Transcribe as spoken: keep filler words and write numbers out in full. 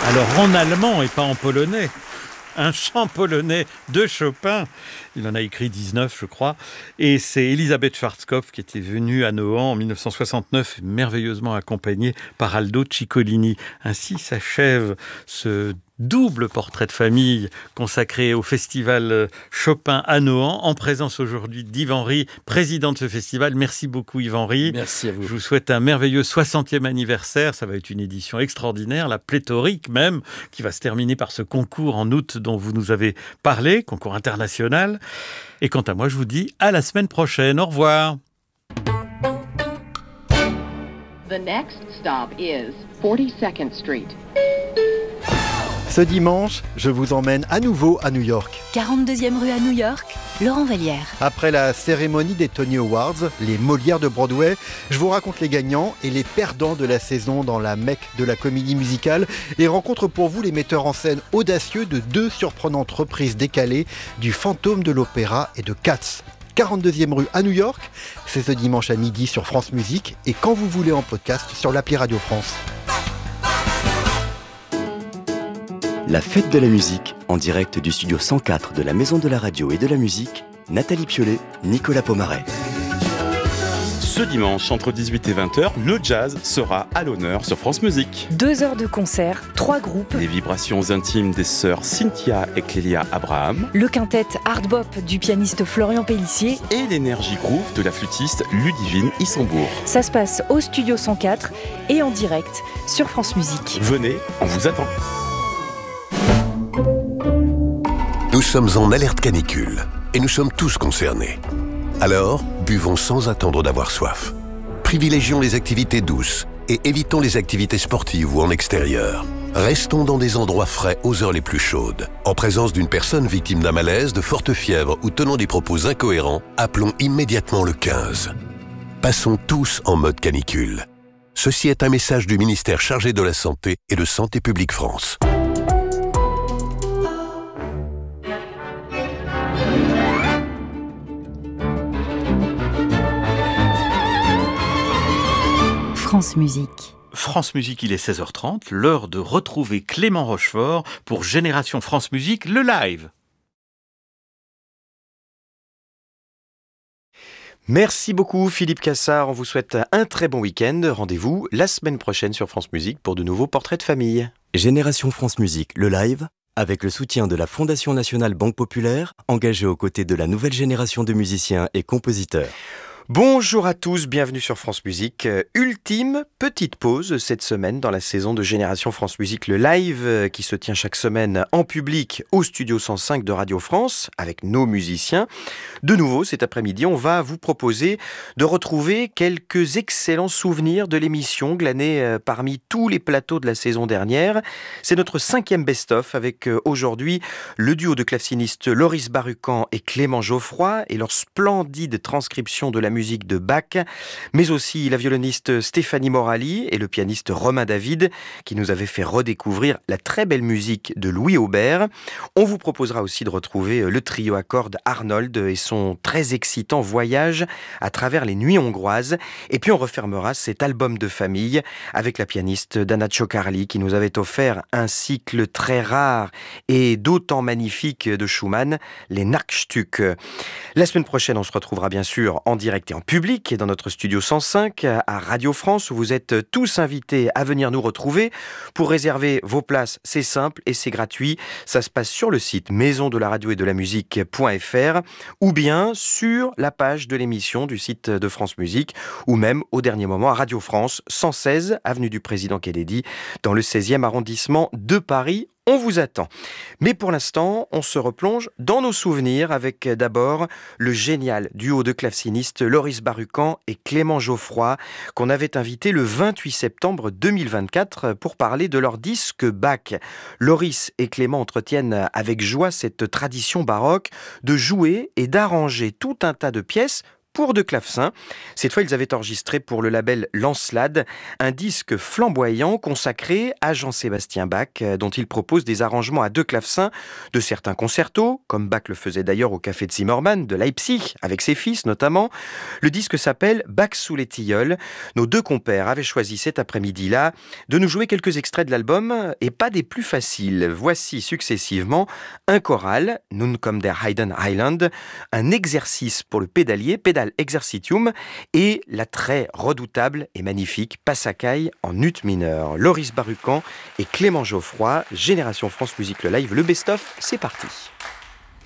Alors en allemand et pas en polonais. Un chant polonais de Chopin. Il en a écrit dix-neuf, je crois. Et c'est Elisabeth Schwarzkopf qui était venue à Nohant en dix-neuf cent soixante-neuf, merveilleusement accompagnée par Aldo Ciccolini. Ainsi s'achève ce double portrait de famille consacré au festival Chopin à Nohant, en présence aujourd'hui d'Yves Henry, président de ce festival. Merci beaucoup Yves Henry. Merci à vous. Je vous souhaite un merveilleux soixantième anniversaire. Ça va être une édition extraordinaire, la pléthorique même, qui va se terminer par ce concours en août dont vous nous avez parlé, concours international. Et quant à moi, je vous dis à la semaine prochaine. Au revoir. The next stop is forty-second Street. Ce dimanche, je vous emmène à nouveau à New York. quarante-deuxième rue à New York, Laurent Vallière. Après la cérémonie des Tony Awards, les Molières de Broadway, je vous raconte les gagnants et les perdants de la saison dans la Mecque de la comédie musicale et rencontre pour vous les metteurs en scène audacieux de deux surprenantes reprises décalées du Fantôme de l'Opéra et de Cats. quarante-deuxième rue à New York, c'est ce dimanche à midi sur France Musique et quand vous voulez en podcast sur l'appli Radio France. La fête de la musique, en direct du studio cent quatre de la Maison de la Radio et de la Musique, Nathalie Piolet, Nicolas Pomaret. Ce dimanche, entre dix-huit et vingt heures, le jazz sera à l'honneur sur France Musique. Deux heures de concert, trois groupes. Les vibrations intimes des sœurs Cynthia et Clélia Abraham. Le quintet Hard Bop du pianiste Florian Pellissier. Et l'énergie groove de la flûtiste Ludivine Issembourg. Ça se passe au studio cent quatre et en direct sur France Musique. Venez, on vous attend. Nous sommes en alerte canicule et nous sommes tous concernés. Alors, buvons sans attendre d'avoir soif. Privilégions les activités douces et évitons les activités sportives ou en extérieur. Restons dans des endroits frais aux heures les plus chaudes. En présence d'une personne victime d'un malaise, de forte fièvre ou tenant des propos incohérents, appelons immédiatement le quinze. Passons tous en mode canicule. Ceci est un message du ministère chargé de la Santé et de Santé publique France. France Musique. France Musique, il est seize heures trente, l'heure de retrouver Clément Rochefort pour Génération France Musique, le live. Merci beaucoup Philippe Cassard, on vous souhaite un très bon week-end. Rendez-vous la semaine prochaine sur France Musique pour de nouveaux portraits de famille. Génération France Musique, le live, avec le soutien de la Fondation Nationale Banque Populaire, engagée aux côtés de la nouvelle génération de musiciens et compositeurs. Bonjour à tous, bienvenue sur France Musique. Ultime petite pause cette semaine dans la saison de Génération France Musique, le live qui se tient chaque semaine en public au studio cent cinq de Radio France avec nos musiciens. De nouveau, cet après-midi, on va vous proposer de retrouver quelques excellents souvenirs de l'émission glanés parmi tous les plateaux de la saison dernière. C'est notre cinquième best-of avec aujourd'hui le duo de clavecinistes Loris Barucan et Clément Geoffroy et leur splendide transcription de la musique de Bach, mais aussi la violoniste Stéphanie Morali et le pianiste Romain David qui nous avaient fait redécouvrir la très belle musique de Louis Aubert. On vous proposera aussi de retrouver le trio à cordes Arnold et son très excitant voyage à travers les nuits hongroises. Et puis on refermera cet album de famille avec la pianiste Dana Ciocarli qui nous avait offert un cycle très rare et d'autant magnifique de Schumann, les Nachstück. La semaine prochaine, on se retrouvera bien sûr en direct et en public et dans notre studio cent cinq à Radio France où vous êtes tous invités à venir nous retrouver. Pour réserver vos places, c'est simple et c'est gratuit. Ça se passe sur le site maison de la radio et de la musique.fr ou bien sur la page de l'émission du site de France Musique ou même au dernier moment à Radio France, cent seize avenue du Président Kennedy dans le seizième arrondissement de Paris. On vous attend. Mais pour l'instant, on se replonge dans nos souvenirs avec d'abord le génial duo de clavecinistes Loris Barucan et Clément Geoffroy qu'on avait invité le vingt-huit septembre deux mille vingt-quatre pour parler de leur disque Bach. Loris et Clément entretiennent avec joie cette tradition baroque de jouer et d'arranger tout un tas de pièces pour deux clavecins. Cette fois, ils avaient enregistré pour le label Lancelade un disque flamboyant consacré à Jean-Sébastien Bach, dont il propose des arrangements à deux clavecins de certains concertos, comme Bach le faisait d'ailleurs au Café de Zimmermann de Leipzig, avec ses fils notamment. Le disque s'appelle Bach sous les tilleuls. Nos deux compères avaient choisi cet après-midi-là de nous jouer quelques extraits de l'album, et pas des plus faciles. Voici successivement un choral, Nun kommt der Heiden Heiland, un exercice pour le pédalier, Pedal Exercitium, et la très redoutable et magnifique Passacaille en ut mineur. Loris Barucan et Clément Geoffroy, Génération France Musique le live, le best-of, c'est parti.